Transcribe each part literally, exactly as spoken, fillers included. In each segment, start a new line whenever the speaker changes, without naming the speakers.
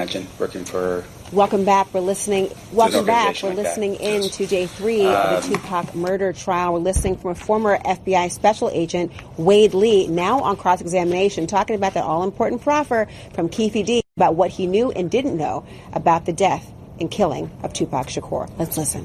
imagine, working for...
Welcome back. We're listening. Welcome back. We're
like
listening
that.
in
Yes.
to day three
um,
of the Tupac murder trial. We're listening from a former F B I special agent, Wade Lee, now on cross-examination, talking about that all-important proffer from Keefe D about what he knew and didn't know about the death and killing of Tupac Shakur. Let's listen.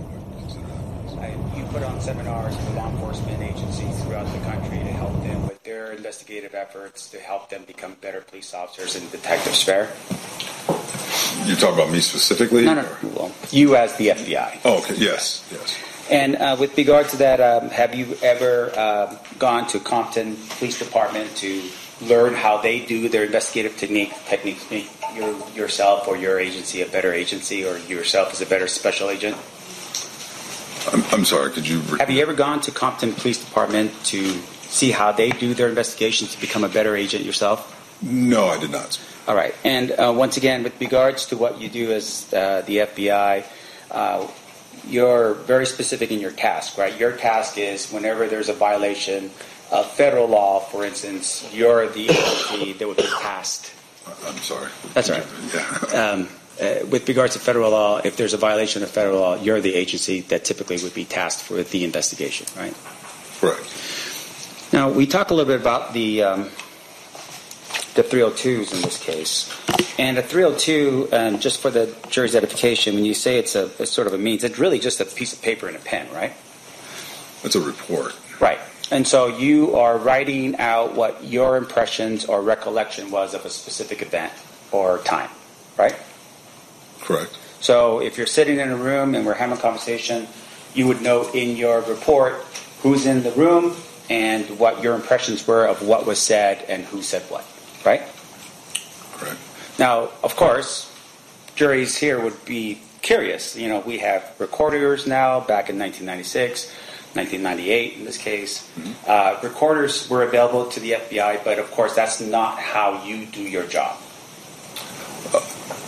You put on seminars for law enforcement agencies throughout the country to help them with their investigative efforts, to help them become better police officers and detectives, fair?
You're talking about me specifically?
No, no, no. Well, you as the F B I.
Oh, okay. Yes, yes.
And uh, with regard to that, um, have you ever uh, gone to Compton Police Department to learn how they do their investigative technique, techniques, make your, yourself or your agency a better agency, or yourself as a better special agent?
I'm, I'm sorry, could you... Re-
have you ever gone to Compton Police Department to see how they do their investigations to become a better agent yourself?
No, I did not.
All right. And uh, once again, with regards to what you do as uh, the F B I, uh, you're very specific in your task, right? Your task is whenever there's a violation of federal law, for instance, you're the agency that would be tasked.
I'm sorry.
That's all right.
Yeah.
Um, uh, with regards to federal law, if there's a violation of federal law, you're the agency that typically would be tasked with the investigation, right?
Correct.
Now, we talk a little bit about the... Um, the three oh twos in this case. And a three oh two, um, just for the jury's edification, when you say it's a, a sort of a means, it's really just a piece of paper and a pen, right?
It's a report.
Right. And so you are writing out what your impressions or recollection was of a specific event or time, right?
Correct.
So if you're sitting in a room and we're having a conversation, you would note in your report who's in the room and what your impressions were of what was said and who said what. Right?
Correct.
Now, of course, juries here would be curious. You know, we have recorders now, back in nineteen ninety-six, nineteen ninety-eight in this case. Mm-hmm. Uh, recorders were available to the F B I, but of course that's not how you do your job.
Uh,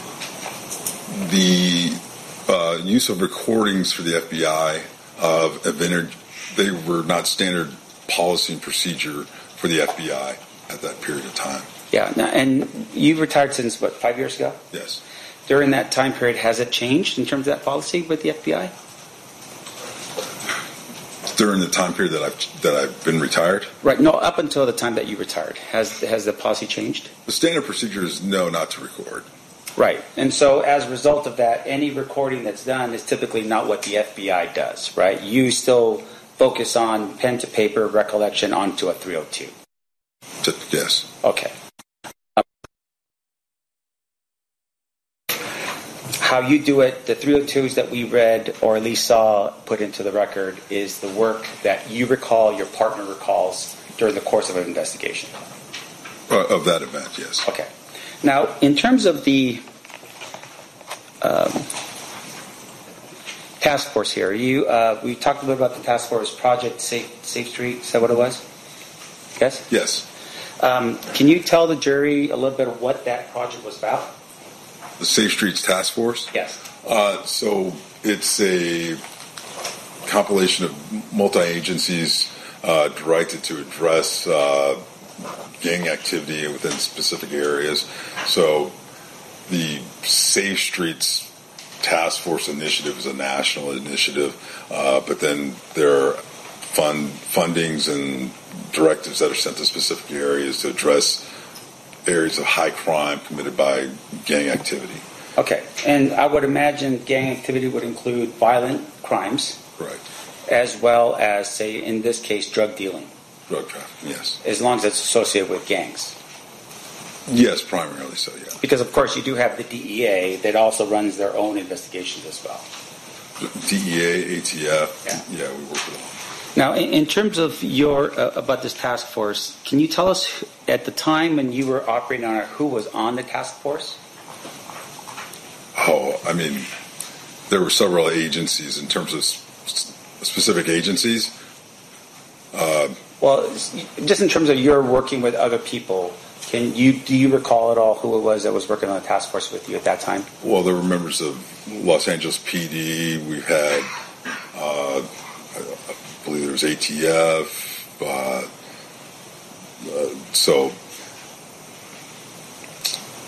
the uh, use of recordings for the F B I of event, they were not standard policy and procedure for the F B I at that period of time.
Yeah, now, and you've retired since, what, five years ago?
Yes.
During that time period, has it changed in terms of that policy with the F B I?
During the time period that I've, that I've been retired?
Right, no, up until the time that you retired. Has, has the policy changed?
The standard procedure is no, not to record.
Right, and so as a result of that, any recording that's done is typically not what the F B I does, right? You still focus on pen to paper recollection onto a three oh two.
Yes.
Okay. How you do it, the three oh twos that we read or at least saw put into the record is the work that you recall, your partner recalls during the course of an investigation.
Uh, of that event, yes.
Okay. Now, in terms of the um, task force here, you uh, we talked a little about the task force project Safe Safe Street. Is that what it was? Yes.
Yes.
Um, can you tell the jury a little bit of what that project was about?
The Safe Streets Task Force?
Yes.
Uh, so it's a compilation of multi-agencies uh, directed to address uh, gang activity within specific areas. So the Safe Streets Task Force initiative is a national initiative, uh, but then there are fund fundings and directives that are sent to specific areas to address areas of high crime committed by gang activity.
Okay, and I would imagine gang activity would include violent crimes.
Correct.
As well as, say, in this case, drug dealing.
Drug trafficking, yes.
As long as it's associated with gangs.
Yes, primarily so, yeah.
Because, of course, you do have the D E A that also runs their own investigations as well.
D E A, A T F,
yeah,
yeah we work with them.
Now, in, in terms of your uh, about this task force, can you tell us at the time when you were operating on it, who was on the task force?
Oh, I mean, there were several agencies in terms of sp- specific agencies. Uh,
well, just in terms of your working with other people, can you do you recall at all who it was that was working on the task force with you at that time?
Well, there were members of Los Angeles P D. We've had. Uh, I believe there was A T F, uh, uh, so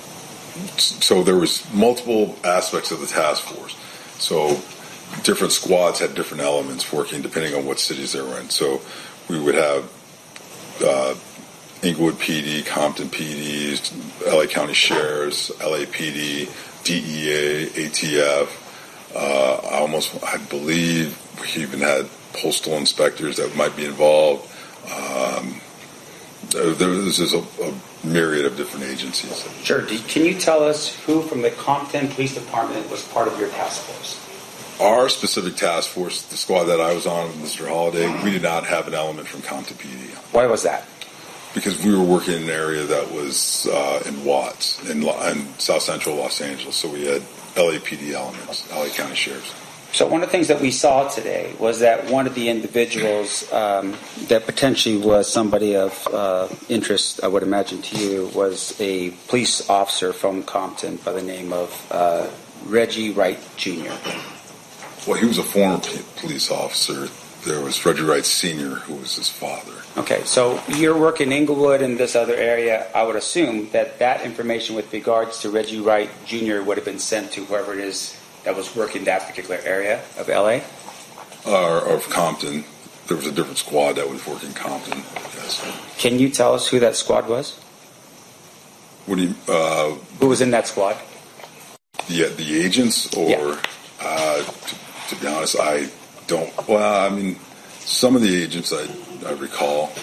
so there was multiple aspects of the task force. So different squads had different elements working depending on what cities they were in. So we would have uh, Inglewood P D, Compton P D, L A County Sheriffs, L A P D, D E A, A T F. Uh, I almost, I believe we even had postal inspectors that might be involved. Um, there was just a, a myriad of different agencies.
Sure. Can you tell us who from the Compton Police Department was part of your task force?
Our specific task force, the squad that I was on with Mister Holliday, we did not have an element from Compton P D.
Why was that?
Because we were working in an area that was uh, in Watts, in, in South Central Los Angeles, so we had L A P D elements, L A County Sheriffs.
So one of the things that we saw today was that one of the individuals um, that potentially was somebody of uh, interest, I would imagine to you, was a police officer from Compton by the name of uh, Reggie Wright Junior
Well, he was a former p- police officer. There was Reggie Wright Senior, who was his father.
Okay, so your work in Inglewood and this other area, I would assume that that information with regards to Reggie Wright Junior would have been sent to whoever it is that was working that particular area of L A?
Uh, or of Compton. There was a different squad that was working Compton, yes.
Can you tell us who that squad was?
What do you, uh,
Who was in that squad?
the, the agents, or,
Yeah.
uh, to, to be honest, I don't, well, I mean, some of the agents I, I recall.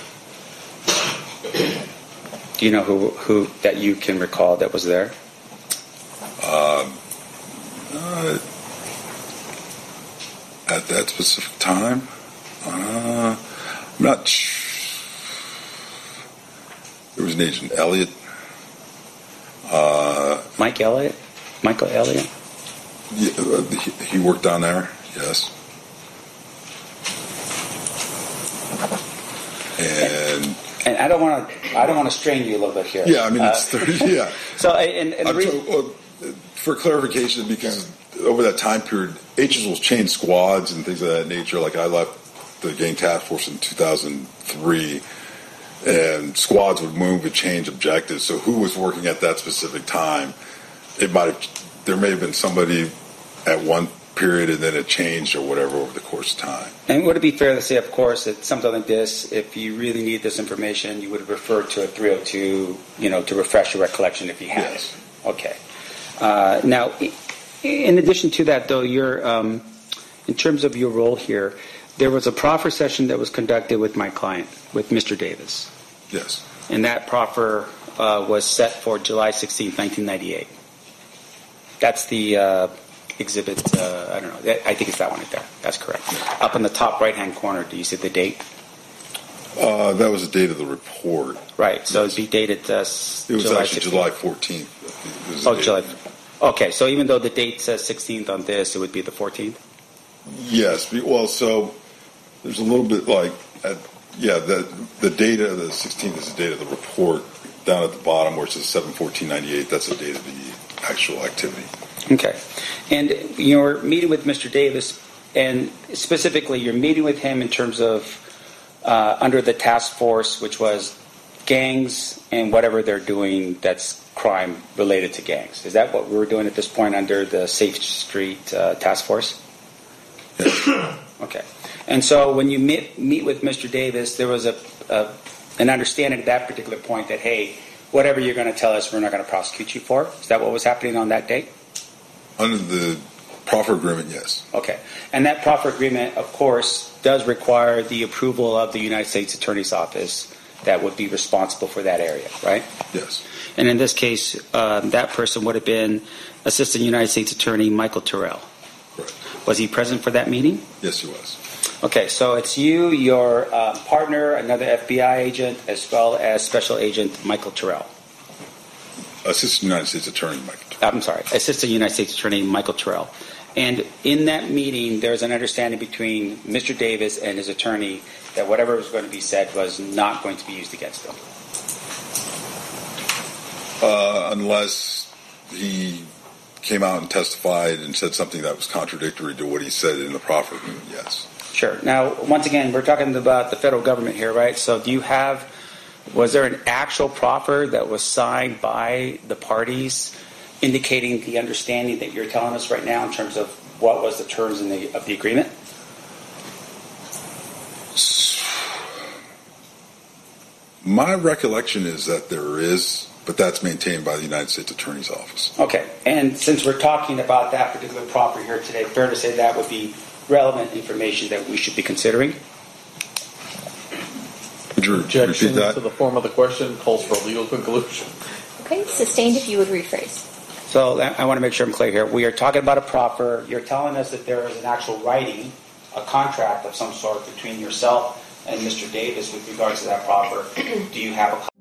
Do you know who, who that you can recall that was there?
Um, uh, at that specific time, uh, I'm not sure. There was an agent, Elliott. Uh,
Mike Elliott? Michael Elliott?
yeah, uh, he, he worked down there, yes. And
And I don't want to. I don't want to strain you a little bit here.
yeah, I mean, it's
Uh,
thirty, yeah.
so, and, and the
I'm
reason,
so- well, for clarification, because over that time period, H's will change squads and things of that nature. Like I left the gang task force in two thousand three, and squads would move and change objectives. So who was working at that specific time? It might have. There may have been somebody at one period, and then it changed or whatever over the course of time.
and would it be fair to say, of course, that something like this, if you really need this information, you would have referred to a three oh two, you know, to refresh your recollection if you had
Yes.
it. Okay. Uh, now, i- in addition to that, though, your um, in terms of your role here, there was a proffer session that was conducted with my client, with Mister Davis,
Yes.
and that proffer uh, was set for July sixteenth, nineteen ninety-eight. That's the uh, exhibit. Uh, I don't know. I think it's that one right there. That's correct. Up in the top right-hand corner, do you see the date?
Uh, that was the date of the report.
Right. So it'd be dated uh,
It was
July
actually
sixteenth.
July fourteenth. It was the
Oh,
date.
July. Okay. So even though the date says sixteenth on this, it would be the fourteenth.
Yes. be- Well, so there's a little bit like, at, yeah, the the date of the sixteenth is the date of the report. Down at the bottom where it says seven fourteen ninety-eight, that's the date of the actual activity.
Okay. And you're meeting with Mister Davis, and specifically, you're meeting with him in terms of uh, under the task force, which was gangs and whatever they're doing that's crime related to gangs. Is that what we were doing at this point under the Safe Street uh, Task Force?
Yes.
Okay. And so when you meet, meet with Mister Davis, there was a, a an understanding at that particular point that, hey, whatever you're going to tell us, we're not going to prosecute you for. Is that what was happening on that date?
Under the proffer agreement, yes.
Okay. And that proffer agreement, of course, does require the approval of the United States Attorney's Office that would be responsible for that area, right?
Yes.
And in this case, um, that person would have been Assistant United States Attorney Michael Terrell.
Correct.
Was he present for that meeting?
Yes, he was.
Okay, so it's you, your uh, partner, another F B I agent, as well as Special Agent Michael Terrell.
Assistant United States Attorney Mike. Terrell.
I'm sorry, Assistant United States Attorney Michael Terrell. And in that meeting, there's an understanding between Mister Davis and his attorney that whatever was going to be said was not going to be used against them.
Uh, unless he came out and testified and said something that was contradictory to what he said in the proffer agreement, yes.
Sure. Now, once again, we're talking about the federal government here, right? So do you have, was there an actual proffer that was signed by the parties indicating the understanding that you're telling us right now in terms of what was the terms in the, of the agreement?
My recollection is that there is, but that's maintained by the United States Attorney's Office.
Okay, and since we're talking about that particular property here today, fair to say that would be relevant information that we should be considering?
Would you
Objection
repeat that?
to the form of the question calls for a legal conclusion.
Okay, sustained if you would rephrase.
So I want to make sure I'm clear here. We are talking about a proffer. You're telling us that there is an actual writing, a contract of some sort between yourself and Mister Davis with regards to that proffer. Do you have a